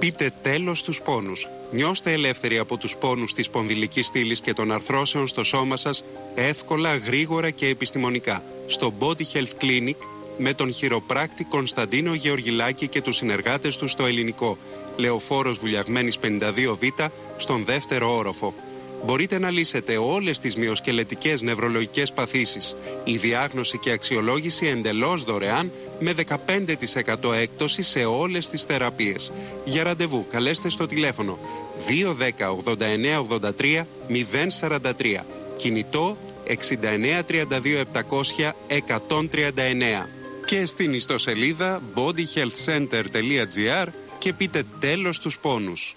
Πείτε τέλος στους πόνους. Νιώστε ελεύθεροι από τους πόνους της σπονδυλικής στήλης και των αρθρώσεων στο σώμα σας εύκολα, γρήγορα και επιστημονικά. Στο Body Health Clinic με τον χειροπράκτη Κωνσταντίνο Γεωργιλάκη και τους συνεργάτες του στο Ελληνικό. Λεωφόρος Βουλιαγμένης 52Β στον δεύτερο όροφο. Μπορείτε να λύσετε όλες τις μυοσκελετικές νευρολογικές παθήσεις. Η διάγνωση και αξιολόγηση εντελώς δωρεάν με 15% έκπτωση σε όλες τις θεραπείες. Για ραντεβού καλέστε στο τηλέφωνο 210 89 83 043. Κινητό 69 32 700 139. Και στην ιστοσελίδα bodyhealthcenter.gr και πείτε τέλος στους πόνους.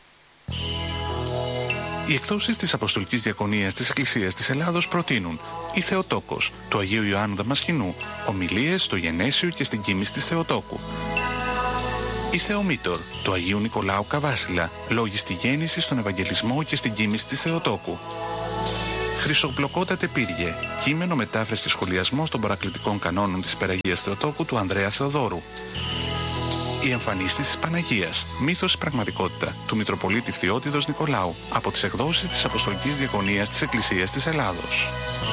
Οι εκδόσεις της Αποστολικής Διακονίας της Εκκλησίας της Ελλάδος προτείνουν η Θεοτόκος του Αγίου Ιωάννου Δαμασχηνού, ομιλίες στο Γενέσιο και στην Κοίμηση της Θεοτόκου. Η Θεομήτωρ του Αγίου Νικολάου Καβάσιλα, λόγοι στη γέννηση, στον Ευαγγελισμό και στην Κοίμηση της Θεοτόκου. Χρυσοπλοκότατε Πύργε, κείμενο, μετάφραση και σχολιασμός των παρακλητικών κανόνων της Υπεραγίας Θεοτόκου του Ανδρέα Θεοδόρου. Η εμφανίστηση της Παναγίας, μύθος πραγματικότητα του Μητροπολίτη Φθιώτιδος Νικολάου από τις εκδόσεις της Αποστολικής Διακονίας της Εκκλησίας της Ελλάδος.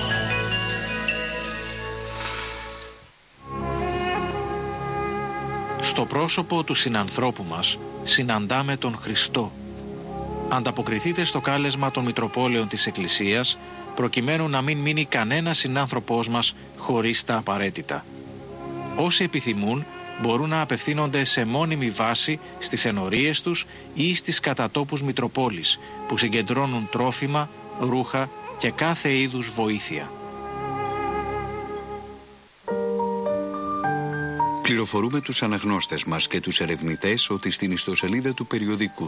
Στο πρόσωπο του συνανθρώπου μας συναντάμε τον Χριστό. Ανταποκριθείτε στο κάλεσμα των Μητροπόλεων της Εκκλησίας προκειμένου να μην μείνει κανένα συνάνθρωπός μας χωρίς τα απαραίτητα. Όσοι επιθυμούν μπορούν να απευθύνονται σε μόνιμη βάση στις ενορίες τους ή στις κατατόπους Μητροπόλης που συγκεντρώνουν τρόφιμα, ρούχα και κάθε είδους βοήθεια. Πληροφορούμε τους αναγνώστες μας και τους ερευνητές ότι στην ιστοσελίδα του περιοδικού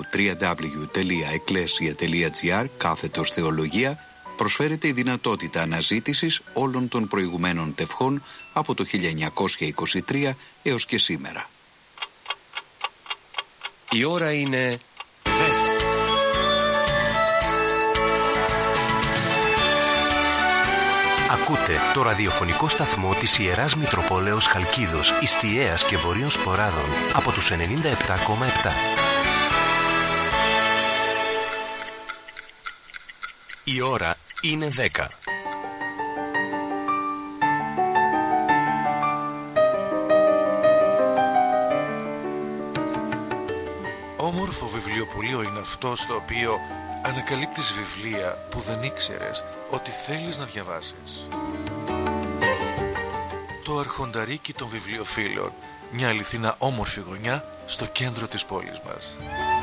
www.ecclesia.gr/θεολογία προσφέρεται η δυνατότητα αναζήτησης όλων των προηγουμένων τευχών από το 1923 έως και σήμερα. Η ώρα είναι 10. Ακούτε το ραδιοφωνικό σταθμό της Ιεράς Μητροπόλεως Χαλκίδος, Ιστιαίας και Βορείων Σποράδων από τους 97,7. Η ώρα είναι 10. Όμορφο βιβλιοπωλείο είναι αυτό στο οποίο ανακαλύπτεις βιβλία που δεν ήξερες ότι θέλεις να διαβάσεις. Το αρχονταρίκι των βιβλιοφίλων, μια αληθινά όμορφη γωνιά στο κέντρο της πόλης μας.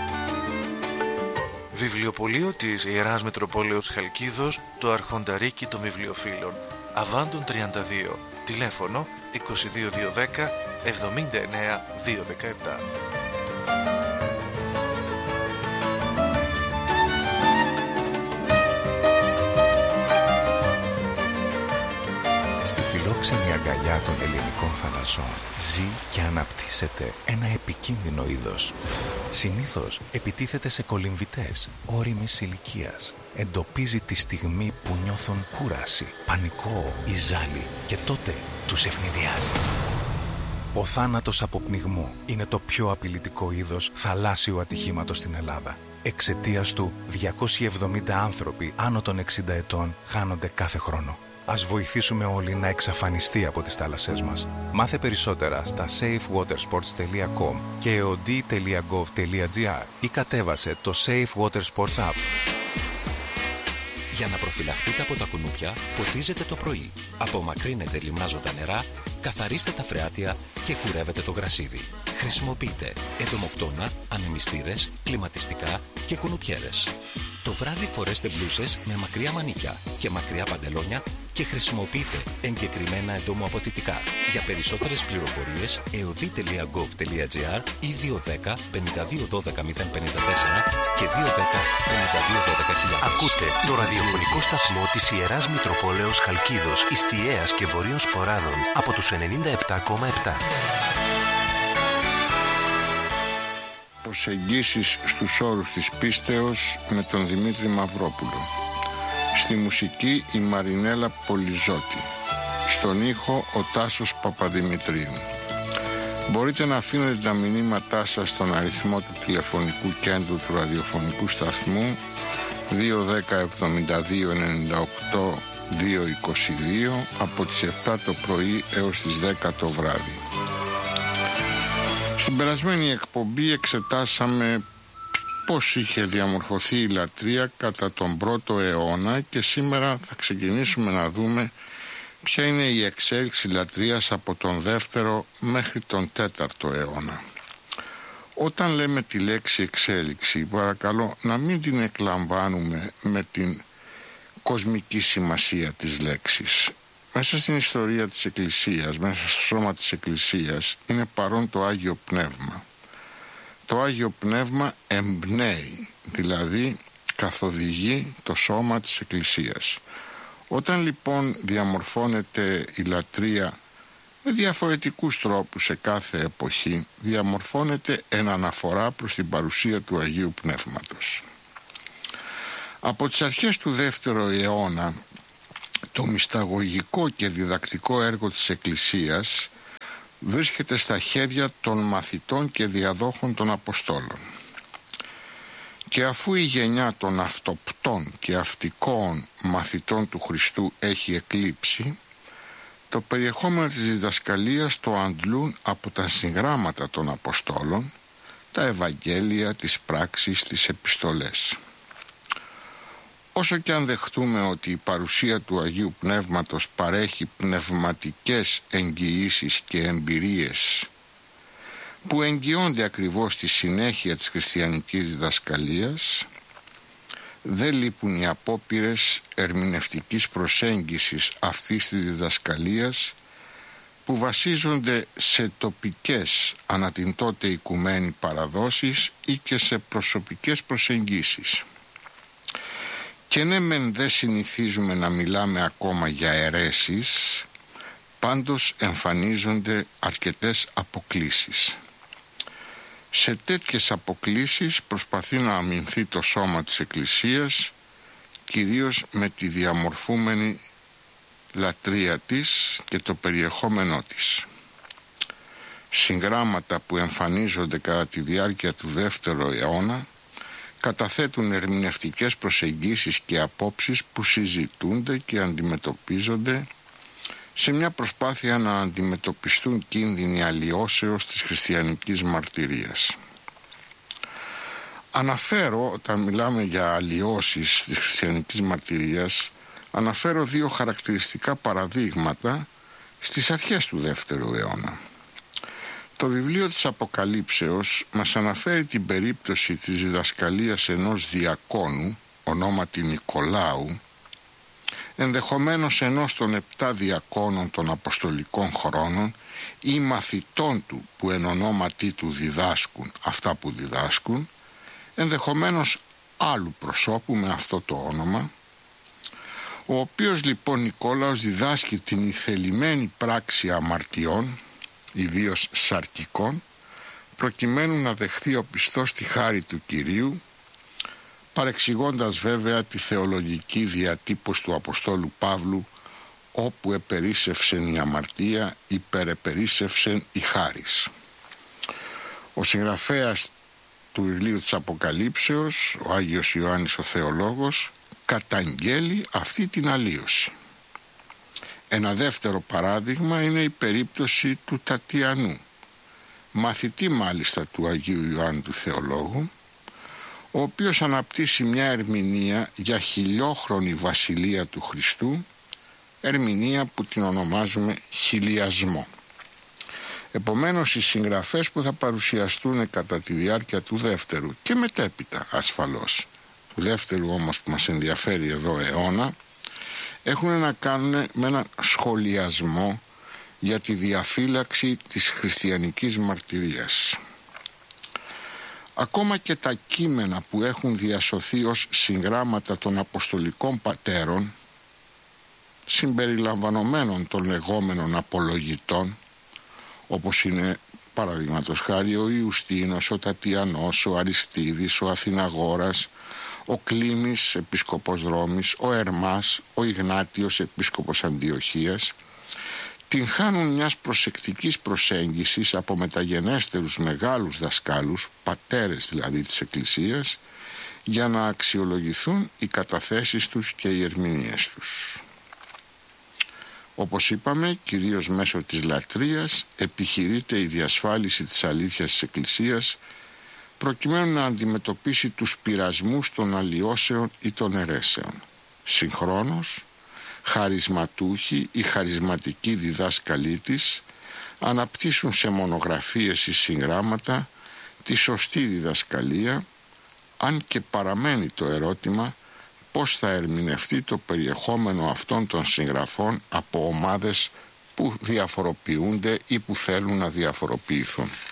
Βιβλιοπωλείο της Ιεράς Μητροπόλεως Χαλκίδος, το αρχονταρίκι των βιβλιοφίλων, Αβάντων 32, τηλέφωνο 22210 79 217. Στη φιλόξενη αγκαλιά των ελληνικών θαλασσών ζει και αναπτύσσεται ένα επικίνδυνο είδος. Συνήθως επιτίθεται σε κολυμβητές ώριμης ηλικίας. Εντοπίζει τη στιγμή που νιώθουν κούραση, πανικό ή ζάλι και τότε τους ευνηδιάζει. Ο θάνατος από πνιγμό είναι το πιο απειλητικό είδος θαλάσσιου ατυχήματος στην Ελλάδα. Εξαιτίας του 270 άνθρωποι άνω των 60 ετών χάνονται κάθε χρόνο. Ας βοηθήσουμε όλοι να εξαφανιστεί από τις θάλασσές μας. Μάθε περισσότερα στα safewatersports.com και eod.gov.gr ή κατέβασε το Safe Water Sports App. Για να προφυλαχτείτε από τα κουνούπια, ποτίζετε το πρωί. Απομακρύνετε λιμνάζοντα νερά, καθαρίστε τα φρεάτια και κουρεύετε το γρασίδι. Χρησιμοποιείτε εντομοκτώνα, ανεμιστήρες, κλιματιστικά και κουνουπιέρες. Το βράδυ φορέστε μπλούσες με μακριά μανίκια και μακριά παντελόνια και χρησιμοποιείτε εγκεκριμένα εντομοαποθητικά. Για περισσότερες πληροφορίες, eod.gov.gr ή 210 52 12 054 και 210 52 12 000. Ακούτε το ραδιοφωνικό σταθμό της Ιεράς Μητροπόλεως Χαλκίδος, Ιστιαίας και Βορείων Σποράδων από τους 97,7. Προσεγγίσεις στους όρους της πίστεως με τον Δημήτρη Μαυρόπουλο. Στη μουσική η Μαρινέλα Πολυζώτη. Στον ήχο ο Τάσος Παπαδημητρίου. Μπορείτε να αφήνετε τα μηνύματά σας στον αριθμό του τηλεφωνικού κέντρου του ραδιοφωνικού σταθμού 210-72-98-222 από τις 7 το πρωί έως τις 10 το βράδυ. Στην περασμένη εκπομπή εξετάσαμε πώς είχε διαμορφωθεί η λατρεία κατά τον 1ο αιώνα και σήμερα θα ξεκινήσουμε να δούμε ποια είναι η εξέλιξη λατρείας από τον 2ο μέχρι τον 4ο αιώνα. Όταν λέμε τη λέξη εξέλιξη, παρακαλώ να μην την εκλαμβάνουμε με την κοσμική σημασία της λέξης. Μέσα στην ιστορία της Εκκλησίας, μέσα στο σώμα της Εκκλησίας είναι παρόν το Άγιο Πνεύμα. Το Άγιο Πνεύμα εμπνέει, δηλαδή καθοδηγεί το σώμα της Εκκλησίας. Όταν λοιπόν διαμορφώνεται η λατρεία με διαφορετικούς τρόπους σε κάθε εποχή, διαμορφώνεται εν αναφορά προς την παρουσία του Αγίου Πνεύματος. Από τις αρχές του 2ου αιώνα, το μυσταγωγικό και διδακτικό έργο της Εκκλησίας βρίσκεται στα χέρια των μαθητών και διαδόχων των Αποστόλων. Και αφού η γενιά των αυτοπτών και αυτικών μαθητών του Χριστού έχει εκλείψει, το περιεχόμενο της διδασκαλίας το αντλούν από τα συγγράμματα των Αποστόλων, τα Ευαγγέλια, τις πράξεις, τις επιστολές. Όσο και αν δεχτούμε ότι η παρουσία του Αγίου Πνεύματος παρέχει πνευματικές εγγυήσεις και εμπειρίες που εγγυώνται ακριβώς τη συνέχεια της χριστιανικής διδασκαλίας, δεν λείπουν οι απόπειρες ερμηνευτικής προσέγγισης αυτής της διδασκαλίας που βασίζονται σε τοπικές ανά την τότε οικουμένη παραδόσεις ή και σε προσωπικές προσεγγίσεις. Και ναι μεν δεν συνηθίζουμε να μιλάμε ακόμα για αιρέσεις, πάντως εμφανίζονται αρκετές αποκλίσεις. Σε τέτοιες αποκλίσεις προσπαθεί να αμυνθεί το σώμα της Εκκλησίας, κυρίως με τη διαμορφούμενη λατρεία της και το περιεχόμενό της. Συγγράμματα που εμφανίζονται κατά τη διάρκεια του 2ου αιώνα καταθέτουν ερμηνευτικές προσεγγίσεις και απόψεις που συζητούνται και αντιμετωπίζονται σε μια προσπάθεια να αντιμετωπιστούν κίνδυνοι αλλοιώσεως της χριστιανικής μαρτυρίας. Αναφέρω, όταν μιλάμε για αλλοιώσεις της χριστιανικής μαρτυρίας, αναφέρω δύο χαρακτηριστικά παραδείγματα στις αρχές του 2ου αιώνα. Το βιβλίο της Αποκαλύψεως μας αναφέρει την περίπτωση της διδασκαλίας ενός διακόνου, ονόματι Νικολάου, ενδεχομένως ενός των 7 διακόνων των Αποστολικών χρόνων ή μαθητών του που εν ονόματι του διδάσκουν αυτά που διδάσκουν, ενδεχομένως άλλου προσώπου με αυτό το όνομα, ο οποίος λοιπόν Νικόλαος διδάσκει την ηθελημένη πράξη αμαρτιών, ιδίως σαρκικών, προκειμένου να δεχθεί ο πιστός τη χάρη του Κυρίου, παρεξηγώντας βέβαια τη θεολογική διατύπωση του Αποστόλου Παύλου, όπου επερίσσευσεν η αμαρτία, υπερεπερίσσευσεν η χάρις. Ο συγγραφέας του βιβλίου της Αποκαλύψεως, ο Άγιος Ιωάννης ο Θεολόγος, καταγγέλει αυτή την αλλίωση. Ένα δεύτερο παράδειγμα είναι η περίπτωση του Τατιανού, μαθητή μάλιστα του Αγίου Ιωάννου του Θεολόγου, ο οποίος αναπτύσσει μια ερμηνεία για χιλιόχρονη βασιλεία του Χριστού, ερμηνεία που την ονομάζουμε χιλιασμό. Επομένως οι συγγραφές που θα παρουσιαστούν κατά τη διάρκεια του 2ου και μετέπειτα ασφαλώς του 2ου όμως που μας ενδιαφέρει εδώ αιώνα, έχουν να κάνουν με ένα σχολιασμό για τη διαφύλαξη της χριστιανικής μαρτυρίας. Ακόμα και τα κείμενα που έχουν διασωθεί ως συγγράμματα των Αποστολικών Πατέρων, συμπεριλαμβανομένων των λεγόμενων απολογητών, όπως είναι παραδείγματος χάρη ο Ιουστίνος, ο Τατιανός, ο Αριστίδης, ο Αθηναγόρας, ο Κλήμης, επίσκοπος Ρώμης, ο Ερμάς, ο Ιγνάτιος, επίσκοπος Αντιοχίας, την χάνουν μιας προσεκτικής προσέγγισης από μεταγενέστερους μεγάλους δασκάλους, πατέρες δηλαδή της Εκκλησίας, για να αξιολογηθούν οι καταθέσεις τους και οι ερμηνείες τους. Όπως είπαμε, κυρίως μέσω της λατρείας επιχειρείται η διασφάλιση της αλήθειας της Εκκλησίας, προκειμένου να αντιμετωπίσει τους πειρασμούς των αλλοιώσεων ή των αιρέσεων. Συγχρόνως, χαρισματούχοι ή χαρισματικοί διδάσκαλοι της αναπτύσσουν σε μονογραφίες ή συγγράμματα τη σωστή διδασκαλία, αν και παραμένει το ερώτημα πώς θα ερμηνευτεί το περιεχόμενο αυτών των συγγραφών από ομάδες που διαφοροποιούνται ή που θέλουν να διαφοροποιηθούν.